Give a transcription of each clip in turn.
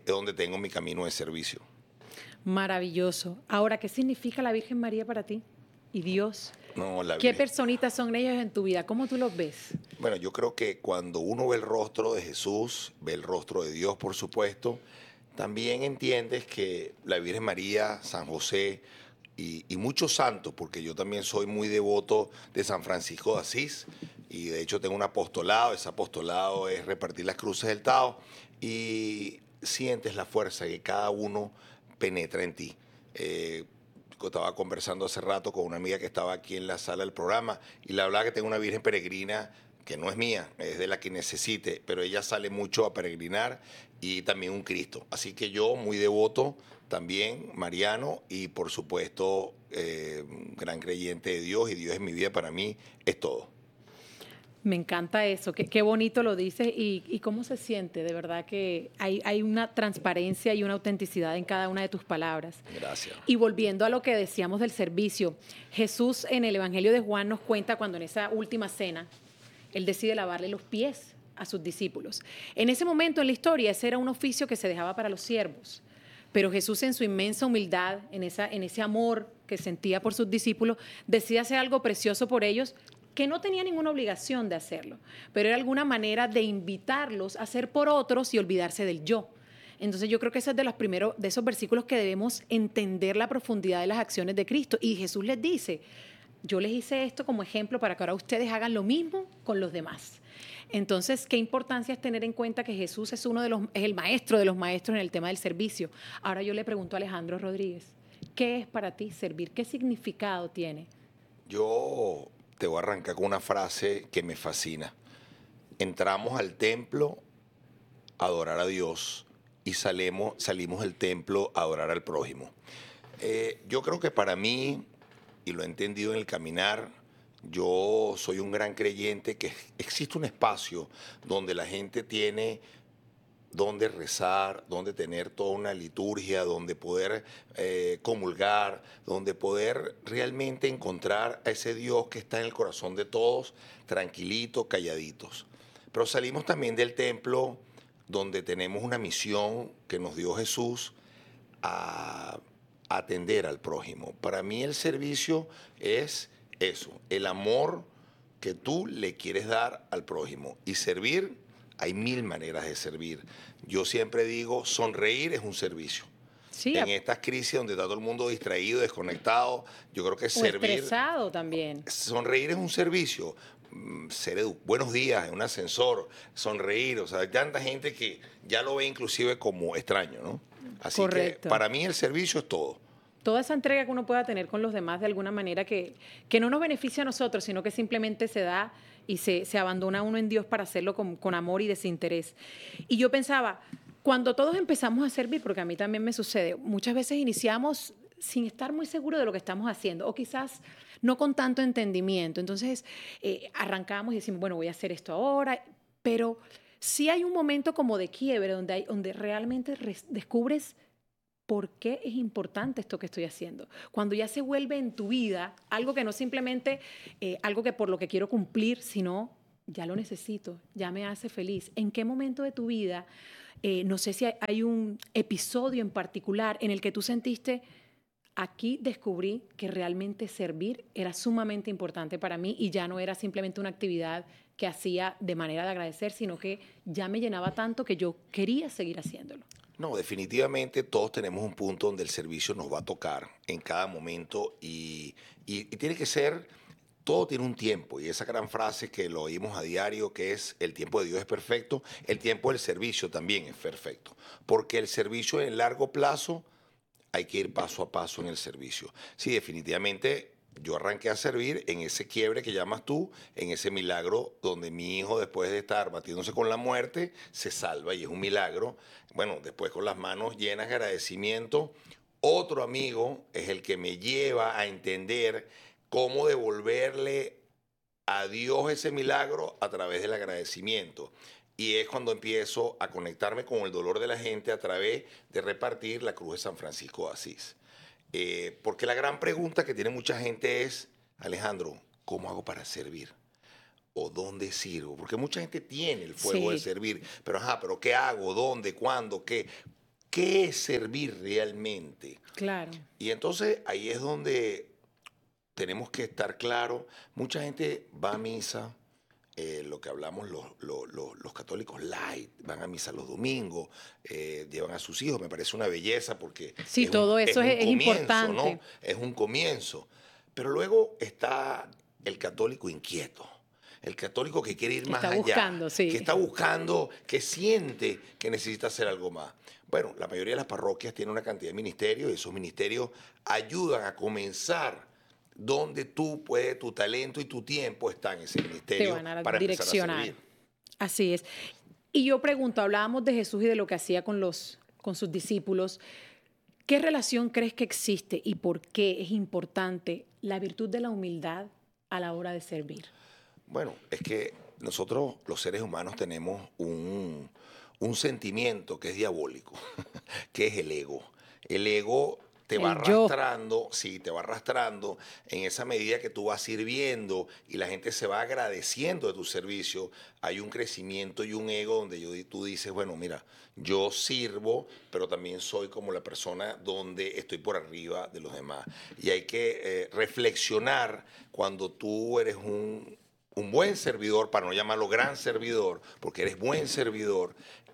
es donde tengo mi camino de servicio. Maravilloso. Ahora, ¿qué significa la Virgen María para ti? ¿Y Dios? No, la ¿Qué Virgen. personitas son ellos en tu vida? ¿Cómo tú los ves? Bueno, yo creo que cuando uno ve el rostro de Jesús, ve el rostro de Dios, por supuesto, también entiendes que la Virgen María, San José y muchos santos, porque yo también soy muy devoto de San Francisco de Asís y de hecho tengo un apostolado, ese apostolado es repartir las cruces del Tao y sientes la fuerza que cada uno penetra en ti. Yo estaba conversando hace rato con una amiga que estaba aquí en la sala del programa y le hablaba que tengo una Virgen peregrina que no es mía, es de la que necesite, pero ella sale mucho a peregrinar y también un Cristo. Así que yo, muy devoto, también mariano y por supuesto gran creyente de Dios y Dios en mi vida para mí es todo. Me encanta eso, qué bonito lo dices y cómo se siente, de verdad que hay una transparencia y una autenticidad en cada una de tus palabras. Gracias. Y volviendo a lo que decíamos del servicio, Jesús en el Evangelio de Juan nos cuenta cuando en esa última cena, Él decide lavarle los pies a sus discípulos. En ese momento en la historia ese era un oficio que se dejaba para los siervos, pero Jesús en su inmensa humildad, en ese amor que sentía por sus discípulos, decide hacer algo precioso por ellos que no tenía ninguna obligación de hacerlo, pero era alguna manera de invitarlos a hacer por otros y olvidarse del yo. Entonces yo creo que ese es de esos versículos que debemos entender la profundidad de las acciones de Cristo. Y Jesús les dice, yo les hice esto como ejemplo para que ahora ustedes hagan lo mismo con los demás. Entonces, ¿qué importancia es tener en cuenta que Jesús es es el maestro de los maestros en el tema del servicio? Ahora yo le pregunto a Alejandro Rodríguez, ¿qué es para ti servir? ¿Qué significado tiene? Yo te voy a arrancar con una frase que me fascina. Entramos al templo a adorar a Dios y salimos del templo a adorar al prójimo. Yo creo que para mí, y lo he entendido en el caminar, yo soy un gran creyente que existe un espacio donde la gente tiene donde rezar, donde tener toda una liturgia, donde poder comulgar, donde poder realmente encontrar a ese Dios que está en el corazón de todos, tranquilitos, calladitos. Pero salimos también del templo donde tenemos una misión que nos dio Jesús a atender al prójimo. Para mí el servicio es eso, el amor que tú le quieres dar al prójimo. Y servir, hay mil maneras de servir. Yo siempre digo, sonreír es un servicio. Sí, En estas crisis donde está todo el mundo distraído, desconectado, yo creo que o servir, estresado también. sonreír es un servicio. Buenos días en un ascensor, sonreír, o sea, hay tanta gente que ya lo ve inclusive como extraño, ¿no? Así Correcto. que para mí el servicio es todo. Toda esa entrega que uno pueda tener con los demás de alguna manera que no nos beneficia a nosotros, sino que simplemente se da y se abandona uno en Dios para hacerlo con amor y desinterés. Y yo pensaba, cuando todos empezamos a servir, porque a mí también me sucede, muchas veces iniciamos sin estar muy seguros de lo que estamos haciendo, o quizás no con tanto entendimiento. Entonces, arrancamos y decimos, bueno, voy a hacer esto ahora, pero sí hay un momento como de quiebre donde realmente descubres por qué es importante esto que estoy haciendo. Cuando ya se vuelve en tu vida algo que no simplemente algo que por lo que quiero cumplir, sino ya lo necesito, ya me hace feliz. ¿En qué momento de tu vida, no sé si hay un episodio en particular en el que tú sentiste, aquí descubrí que realmente servir era sumamente importante para mí y ya no era simplemente una actividad que hacía de manera de agradecer, sino que ya me llenaba tanto que yo quería seguir haciéndolo? No, definitivamente todos tenemos un punto donde el servicio nos va a tocar en cada momento y tiene que ser, todo tiene un tiempo y esa gran frase que lo oímos a diario que es el tiempo de Dios es perfecto, el tiempo del servicio también es perfecto, porque el servicio en largo plazo hay que ir paso a paso en el servicio. Sí, definitivamente yo arranqué a servir en ese quiebre que llamas tú, en ese milagro donde mi hijo, después de estar batiéndose con la muerte, se salva y es un milagro. Bueno, después con las manos llenas de agradecimiento, otro amigo es el que me lleva a entender cómo devolverle a Dios ese milagro a través del agradecimiento. Y es cuando empiezo a conectarme con el dolor de la gente a través de repartir la cruz de San Francisco de Asís. Porque la gran pregunta que tiene mucha gente es, Alejandro, ¿cómo hago para servir? ¿O dónde sirvo? Porque mucha gente tiene el fuego de Sí. servir, pero ajá, pero ¿qué hago? ¿Dónde? ¿Cuándo? ¿Qué? ¿qué es servir realmente? Claro. Y entonces ahí es donde tenemos que estar claros. Mucha gente va a misa, lo que hablamos los católicos light, van a misa los domingos, llevan a sus hijos, me parece una belleza porque Sí, todo es eso un es comienzo, ¿no? importante. Es un comienzo. Pero luego está el católico inquieto, el católico que quiere ir Que más está allá, buscando, que sí. está buscando, que siente que necesita hacer algo más. Bueno, la mayoría de las parroquias tienen una cantidad de ministerios y esos ministerios ayudan a comenzar donde tú puedes, tu talento y tu tiempo está en ese Te ministerio van a para empezar a direccionar. servir. Así es. Y yo pregunto, hablábamos de Jesús y de lo que hacía con sus discípulos. ¿Qué relación crees que existe y por qué es importante la virtud de la humildad a la hora de servir? Bueno, es que nosotros los seres humanos tenemos un sentimiento que es diabólico, que es el ego. El ego te va El yo. arrastrando, sí, te va arrastrando en esa medida que tú vas sirviendo y la gente se va agradeciendo de tu servicio. Hay un crecimiento y un ego donde tú dices, bueno, mira, yo sirvo, pero también soy como la persona donde estoy por arriba de los demás. Y hay que reflexionar cuando tú eres un buen servidor, para no llamarlo gran servidor, porque eres buen servidor,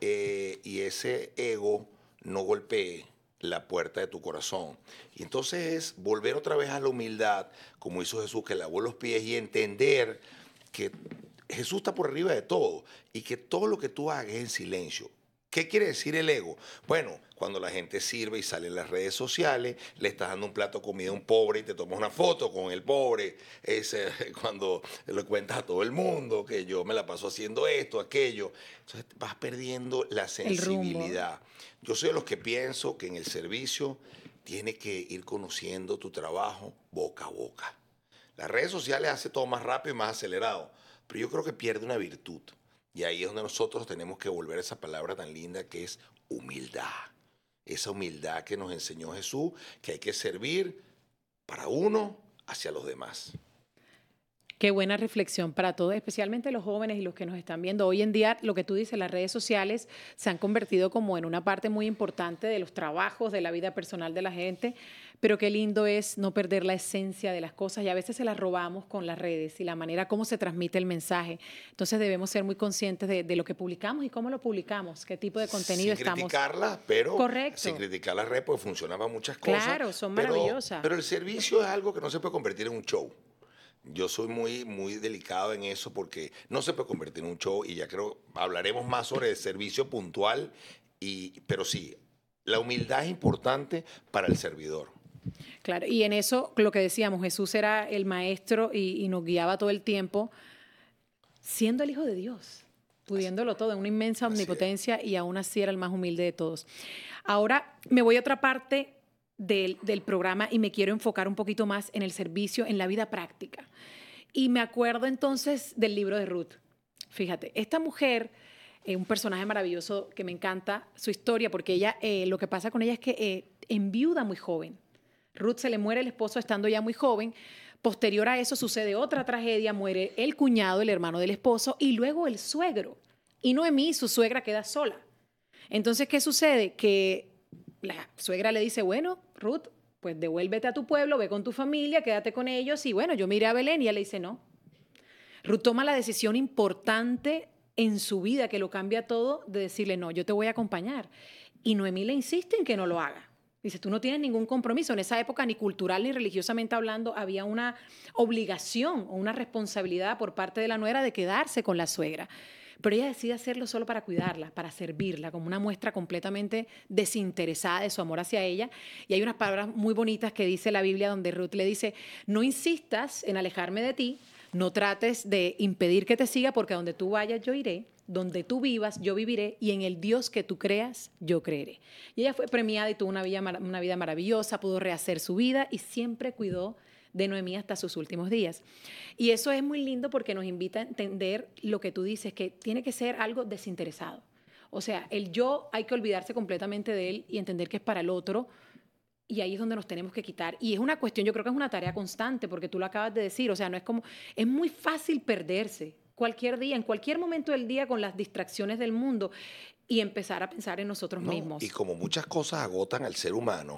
y ese ego no golpee la puerta de tu corazón. Y entonces es volver otra vez a la humildad, como hizo Jesús, que lavó los pies y entender que Jesús está por arriba de todo y que todo lo que tú hagas es en silencio. ¿Qué quiere decir el ego? Bueno, cuando la gente sirve y sale en las redes sociales, le estás dando un plato de comida a un pobre y te tomas una foto con el pobre. Es cuando le cuentas a todo el mundo que yo me la paso haciendo esto, aquello. Entonces vas perdiendo la El rumbo. sensibilidad. Yo soy de los que pienso que en el servicio tienes que ir conociendo tu trabajo boca a boca. Las redes sociales hace todo más rápido y más acelerado, pero yo creo que pierde una virtud. Y ahí es donde nosotros tenemos que volver a esa palabra tan linda que es humildad. Esa humildad que nos enseñó Jesús, que hay que servir para uno hacia los demás. Qué buena reflexión para todos, especialmente los jóvenes y los que nos están viendo. Hoy en día, lo que tú dices, las redes sociales se han convertido como en una parte muy importante de los trabajos, de la vida personal de la gente, pero qué lindo es no perder la esencia de las cosas y a veces se las robamos con las redes y la manera como se transmite el mensaje. Entonces debemos ser muy conscientes de lo que publicamos y cómo lo publicamos, qué tipo de contenido Sin estamos. criticarla, pero sin Correcto. criticar la red, porque funciona para muchas cosas. Claro, son Pero, maravillosas. pero el servicio es algo que no se puede convertir en un show. Yo soy muy delicado en eso porque no se puede convertir en un show y ya creo, hablaremos más sobre el servicio puntual, pero sí, la humildad es importante para el servidor. Claro, y en eso, lo que decíamos, Jesús era el maestro y nos guiaba todo el tiempo, siendo el Hijo de Dios, pudiéndolo todo, en una inmensa Así es. omnipotencia y aún así era el más humilde de todos. Ahora me voy a otra parte del programa y me quiero enfocar un poquito más en el servicio, en la vida práctica. Y me acuerdo entonces del libro de Ruth. Fíjate, esta mujer, un personaje maravilloso que me encanta su historia, porque ella, lo que pasa con ella es que enviuda muy joven. Ruth se le muere el esposo estando ya muy joven. Posterior a eso sucede otra tragedia, muere el cuñado, el hermano del esposo, y luego el suegro. Y Noemí, su suegra, queda sola. Entonces, ¿qué sucede? Que la suegra le dice, bueno, Ruth, pues devuélvete a tu pueblo, ve con tu familia, quédate con ellos, y bueno, yo me iré a Belén. Y ella le dice, no. Ruth toma la decisión importante en su vida, que lo cambia todo, de decirle, no, yo te voy a acompañar. Y Noemí le insiste en que no lo haga. Dice, tú no tienes ningún compromiso. En esa época, ni cultural ni religiosamente hablando, había una obligación o una responsabilidad por parte de la nuera de quedarse con la suegra. Pero ella decide hacerlo solo para cuidarla, para servirla, como una muestra completamente desinteresada de su amor hacia ella. Y hay unas palabras muy bonitas que dice la Biblia donde Ruth le dice, no insistas en alejarme de ti, no trates de impedir que te siga, porque a donde tú vayas yo iré, donde tú vivas yo viviré, y en el Dios que tú creas yo creeré. Y ella fue premiada y tuvo una vida maravillosa, pudo rehacer su vida y siempre cuidó de Noemí hasta sus últimos días. Y eso es muy lindo porque nos invita a entender lo que tú dices, que tiene que ser algo desinteresado. O sea, el yo hay que olvidarse completamente de él y entender que es para el otro. Y ahí es donde nos tenemos que quitar. Y es una cuestión, yo creo que es una tarea constante, porque tú lo acabas de decir, o sea, no es como, es muy fácil perderse cualquier día, en cualquier momento del día con las distracciones del mundo. y empezar a pensar en nosotros ¿no? mismos. Y como muchas cosas agotan al ser humano,